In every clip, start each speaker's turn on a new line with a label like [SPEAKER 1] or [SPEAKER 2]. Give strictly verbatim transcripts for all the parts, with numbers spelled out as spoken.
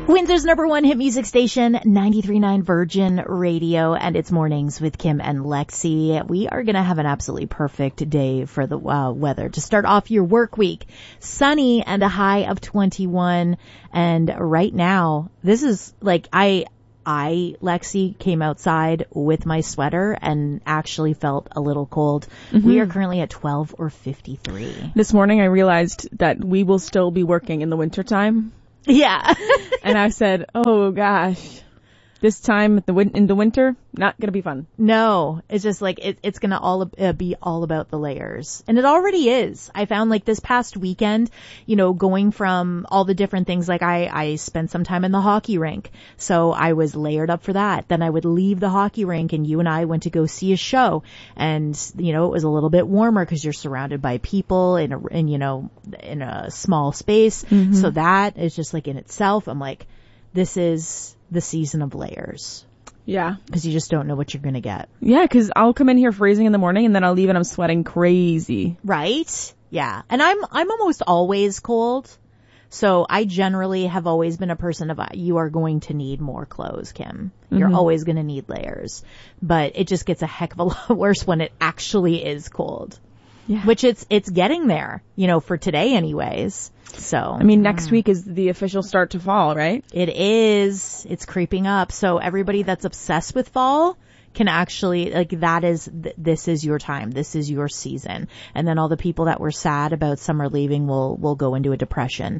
[SPEAKER 1] Windsor's number one hit music station, ninety-three point nine Virgin Radio, and it's Mornings with Kim and Lexi. We are going to have an absolutely perfect day for the uh, weather to start off your work week. Sunny and a high of twenty-one. And right now, this is like, I, I, Lexi, came outside with my sweater and actually felt a little cold. Mm-hmm. We are currently at twelve or fifty-three.
[SPEAKER 2] This morning I realized that we will still be working in the wintertime.
[SPEAKER 1] Yeah.
[SPEAKER 2] And I said, oh gosh, this time at the win- in the winter, not going to be fun.
[SPEAKER 1] No, it's just like, it, it's going to all uh, be all about the layers. And it already is. I found like this past weekend, you know, going from all the different things, like I, I spent some time in the hockey rink. So I was layered up for that. Then I would leave the hockey rink and you and I went to go see a show. And, you know, it was a little bit warmer because you're surrounded by people in a, in, you know, in a small space. Mm-hmm. So that is just like in itself, I'm like, this is the season of layers.
[SPEAKER 2] Yeah.
[SPEAKER 1] Because you just don't know what you're going to get.
[SPEAKER 2] Yeah, because I'll come in here freezing in the morning and then I'll leave and I'm sweating crazy.
[SPEAKER 1] Right? Yeah. And I'm, I'm almost always cold. So I generally have always been a person of, you are going to need more clothes, Kim. You're mm-hmm. always going to need layers. But it just gets a heck of a lot worse when it actually is cold. Yeah. Which it's, it's getting there, you know, for today anyways. So.
[SPEAKER 2] I mean, next mm. week is the official start to fall, right?
[SPEAKER 1] It is. It's creeping up. So everybody that's obsessed with fall can actually, like, that is, th- this is your time. This is your season. And then all the people that were sad about summer leaving will, will go into a depression.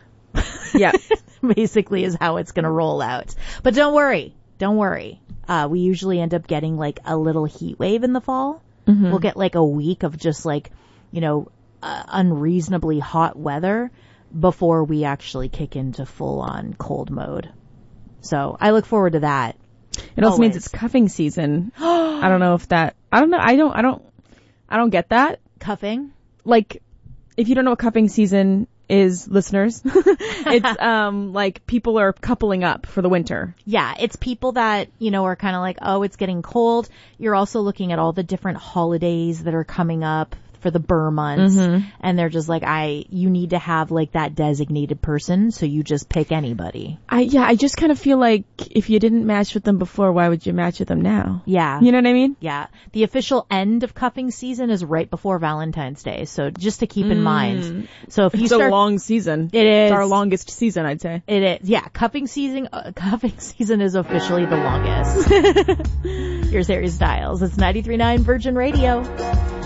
[SPEAKER 2] Yeah.
[SPEAKER 1] Basically is how it's going to roll out. But don't worry. Don't worry. Uh, we usually end up getting like a little heat wave in the fall. Mm-hmm. We'll get like a week of just like, you know, uh, unreasonably hot weather before we actually kick into full on cold mode. So I look forward to that.
[SPEAKER 2] It also Always. means it's cuffing season. I don't know if that, I don't know. I don't, I don't, I don't get that.
[SPEAKER 1] Cuffing?
[SPEAKER 2] Like, if you don't know what cuffing season is, listeners, it's, um, like people are coupling up for the winter.
[SPEAKER 1] Yeah. It's people that, you know, are kind of like, oh, it's getting cold. You're also looking at all the different holidays that are coming up for the Burr months. Mm-hmm. And they're just like, I, you need to have like that designated person. So you just pick anybody.
[SPEAKER 2] I, yeah, I just kind of feel like if you didn't match with them before, why would you match with them now?
[SPEAKER 1] Yeah.
[SPEAKER 2] You know what I mean?
[SPEAKER 1] Yeah. The official end of cuffing season is right before Valentine's Day. So just to keep in mm. mind. So if you
[SPEAKER 2] it's
[SPEAKER 1] start.
[SPEAKER 2] It's a long season.
[SPEAKER 1] It is.
[SPEAKER 2] It's our longest season, I'd say.
[SPEAKER 1] It is. Yeah. Cuffing season, uh, cuffing season is officially the longest. Here's Harry Styles. It's ninety-three point nine Virgin Radio.